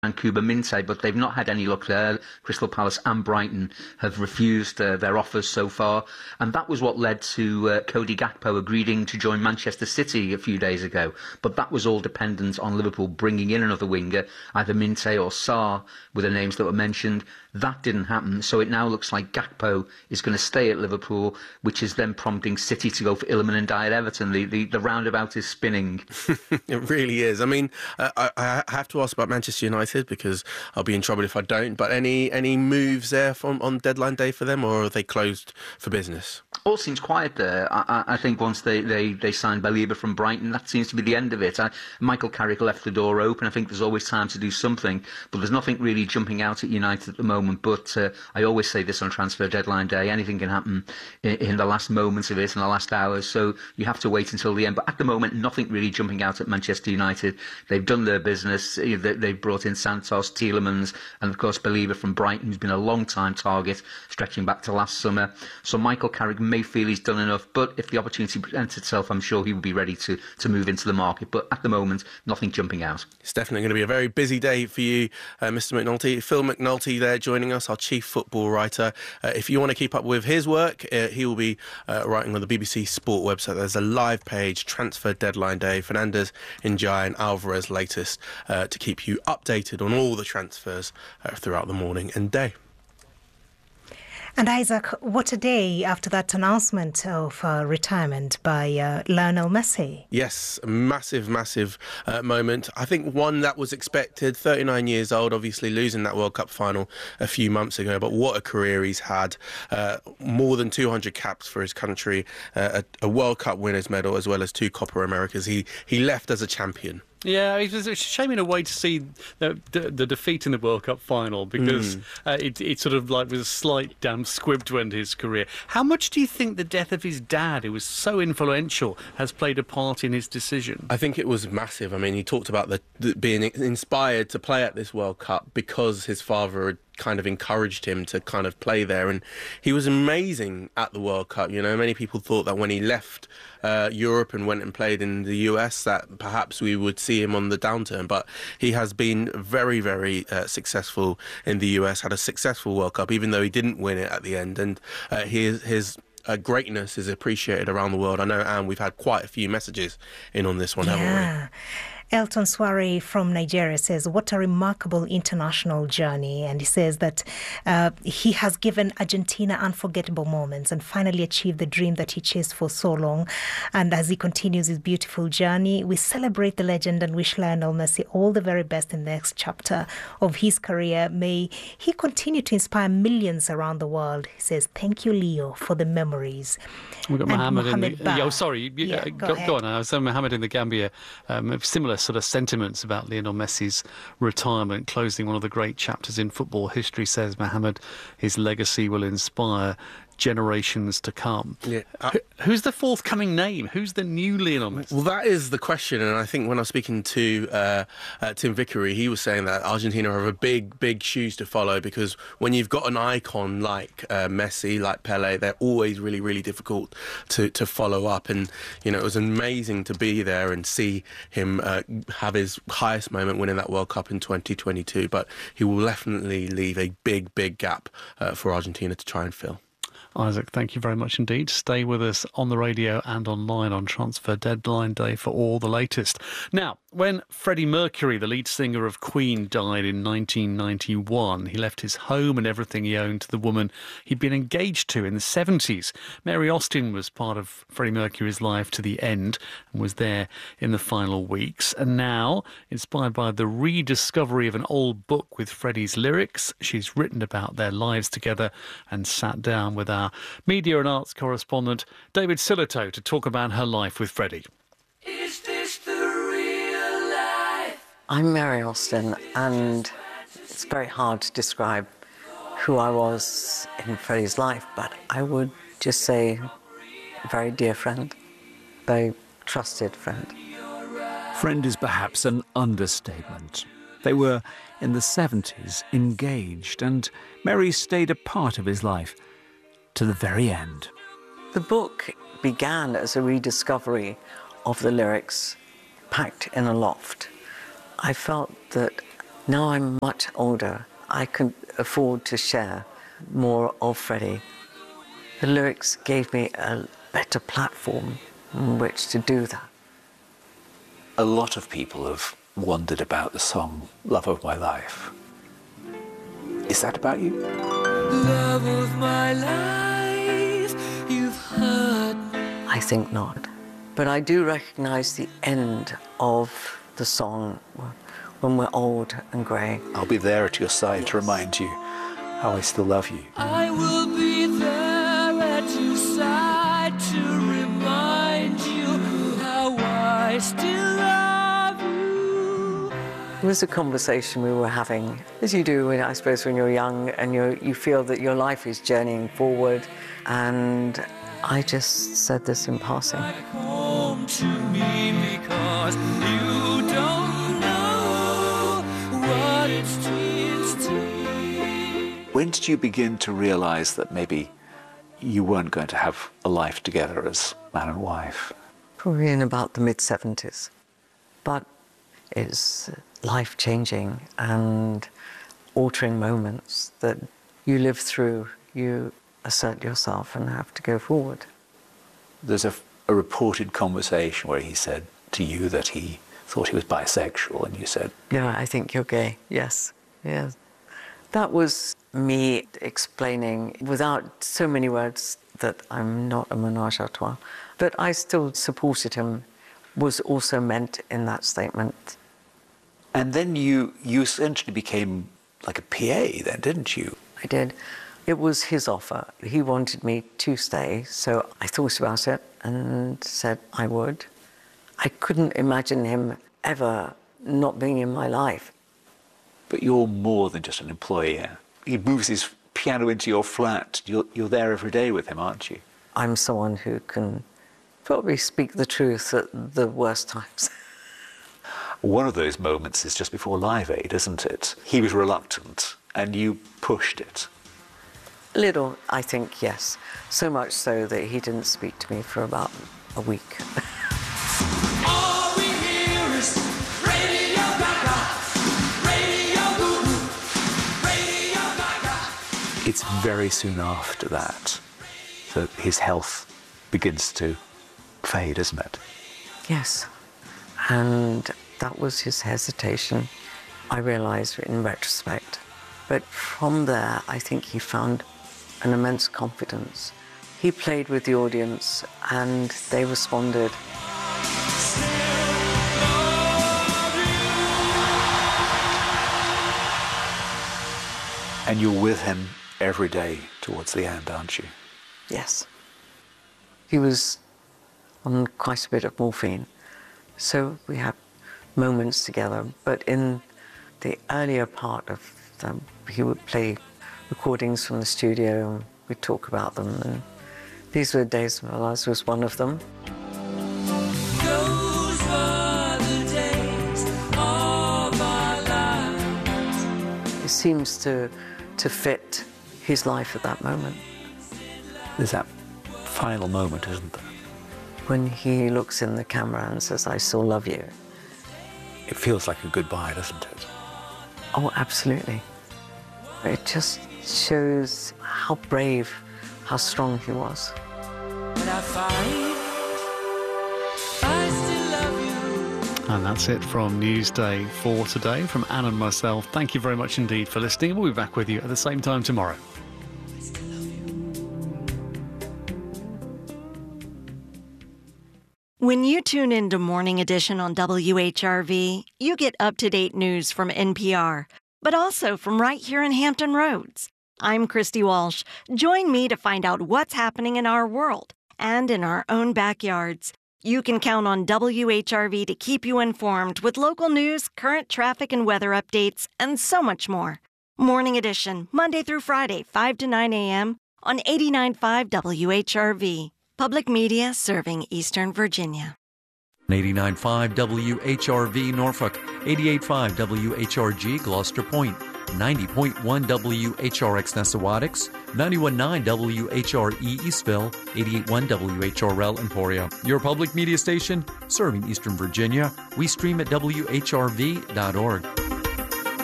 Kuba Minte, but they've not had any luck there. Crystal Palace and Brighton have refused their offers so far, and that was what led to Cody Gakpo agreeing to join Manchester City a few days ago. But that was all dependent on Liverpool bringing in another winger, either Minte or Sarr, were the names that were mentioned. That didn't happen, so it now looks like Gakpo is going to stay at Liverpool, which is then prompting City to go for Iliman Ndiaye at Everton. The roundabout is spinning. It really is. I mean, I have to ask about Manchester United, because I'll be in trouble if I don't. But any moves there on deadline day for them, or are they closed for business? All seems quiet there. I think once they signed Baleba from Brighton, that seems to be the end of it. Michael Carrick left the door open. I think there's always time to do something, but there's nothing really jumping out at United at the moment. But I always say this on transfer deadline day, anything can happen in the last moments of it, in the last hours, so you have to wait until the end. But at the moment, nothing really jumping out at Manchester United. They've done their business. They've brought in Santos, Tielemans, and of course Baleba from Brighton, who's been a long-time target, stretching back to last summer. So Michael Carrick may feel he's done enough, but if the opportunity presents itself, I'm sure he will be ready to move into the market. But at the moment, nothing jumping out. It's definitely going to be a very busy day for you, Mr. McNulty. Phil McNulty there joining us, our chief football writer. If you want to keep up with his work, he will be writing on the BBC Sport website. There's a live page, Transfer Deadline Day, Fernandes, Ndiaye and Alvarez latest, to keep you updated on all the transfers throughout the morning and day. And Isaac, what a day after that announcement of retirement by Lionel Messi. Yes, a massive moment. I think one that was expected. 39 years old, obviously losing that World Cup final a few months ago. But what a career he's had. More than 200 caps for his country, a World Cup winners' medal, as well as 2 Copa Americas. He left as a champion. Yeah, it was a shame in a way to see the defeat in the World Cup final, because it sort of like was a slight damn squib to end his career. How much do you think the death of his dad, who was so influential, has played a part in his decision? I think it was massive. I mean, he talked about the being inspired to play at this World Cup because his father had kind of encouraged him to kind of play there, and he was amazing at the World Cup. You know, many people thought that when he left Europe and went and played in the US, that perhaps we would see him on the downturn, but he has been very successful in the US, had a successful World Cup, even though he didn't win it at the end, and his greatness is appreciated around the world. I know, Anne, we've had quite a few messages in on this one, haven't we? Elton Swari from Nigeria says, what a remarkable international journey. And he says that he has given Argentina unforgettable moments and finally achieved the dream that he chased for so long. And as he continues his beautiful journey, we celebrate the legend and wish Lionel Messi all the very best in the next chapter of his career. May he continue to inspire millions around the world. He says, thank you, Leo, for the memories. We've got Mohammed in the... Ba. Oh, sorry. Go on. I was saying Mohammed in the Gambia. Similar sort of sentiments about Lionel Messi's retirement, closing one of the great chapters in football history, says Mohammed. His legacy will inspire generations to come. Yeah. Who's the forthcoming name? Who's the new Lionel Messi? Well, that is the question, and I think when I was speaking to Tim Vickery, he was saying that Argentina have a big shoes to follow, because when you've got an icon like Messi, like Pele, they're always really difficult to follow up. And you know, it was amazing to be there and see him have his highest moment, winning that World Cup in 2022. But he will definitely leave a big gap for Argentina to try and fill. Isaac, thank you very much indeed. Stay with us on the radio and online on Transfer Deadline Day for all the latest. Now, when Freddie Mercury, the lead singer of Queen, died in 1991, he left his home and everything he owned to the woman he'd been engaged to in the 70s. Mary Austin was part of Freddie Mercury's life to the end and was there in the final weeks. And now, inspired by the rediscovery of an old book with Freddie's lyrics, she's written about their lives together and sat down with our media and arts correspondent David Sillito to talk about her life with Freddie. Is this the real life? I'm Mary Austin, and it's very hard to describe who I was in Freddie's life, but I would just say a very dear friend, very trusted friend. Friend is perhaps an understatement. They were in the 70s, engaged, and Mary stayed a part of his life to the very end. The book began as a rediscovery of the lyrics packed in a loft. I felt that Now I'm much older. I can afford to share more of Freddie. The lyrics gave me a better platform on which to do that. A lot of people have wondered about the song Love of My Life. Is that about you? Love of my life, you've hurt me. I think not. But I do recognize the end of the song when we're old and grey. I'll be there at your side to remind you how I still love you. I will be there at your side to remind you how I still love you. It was a conversation we were having, as you do, I suppose, when you're young and you feel that your life is journeying forward. And I just said this in passing. Home to me because you don't know what it means to me. When did you begin to realise that maybe you weren't going to have a life together as man and wife? Probably in about the mid-70s. But it's life-changing and altering moments that you live through. You assert yourself and have to go forward. There's a reported conversation where he said to you that he thought he was bisexual, and you said, Yeah, I think you're gay. Yes. Yes. That was me explaining without so many words that I'm not a ménage à trois. But I still supported him, was also meant in that statement. and then you essentially became like a PA then, didn't you? I did. It was his offer. He wanted me to stay, so I thought about it and said I would. I couldn't imagine him ever not being in my life. But you're more than just an employee. He moves his piano into your flat. You're there every day with him, aren't you? I'm someone who can probably speak the truth at the worst times. One of those moments is just before Live Aid, isn't it? He was reluctant and you pushed it. Little, I think, yes. So much so that he didn't speak to me for about a week. All we hear is Radio Gaga, Radio Goo, Radio Gaga. It's very soon after that that his health begins to fade, isn't it? Yes. And that was his hesitation, I realised in retrospect. But from there, I think he found an immense confidence. He played with the audience and they responded. And you're with him every day towards the end, aren't you? Yes. He was on quite a bit of morphine, so we had moments together. But in the earlier part of them, he would play recordings from the studio and we'd talk about them. And these were days of our lives, was one of them. Those were the days of our lives. It seems to fit his life at that moment. There's that final moment, isn't there? When he looks in the camera and says, I still love you. It feels like a goodbye, doesn't it? Oh, absolutely. It just shows how brave, how strong he was. But I fight, I still love you. And that's it from Newsday for today. From Anne and myself, thank you very much indeed for listening. We'll be back with you at the same time tomorrow. When you tune into Morning Edition on WHRV, you get up-to-date news from NPR, but also from right here in Hampton Roads. I'm Christy Walsh. Join me to find out what's happening in our world and in our own backyards. You can count on WHRV to keep you informed with local news, current traffic and weather updates, and so much more. Morning Edition, Monday through Friday, 5 to 9 a.m. on 89.5 WHRV. Public media serving Eastern Virginia. 89.5 WHRV Norfolk, 88.5 WHRG Gloucester Point, 90.1 WHRX Nessawadox, 91.9 WHRE Eastville, 88.1 WHRL Emporia. Your public media station serving Eastern Virginia. We stream at WHRV.org.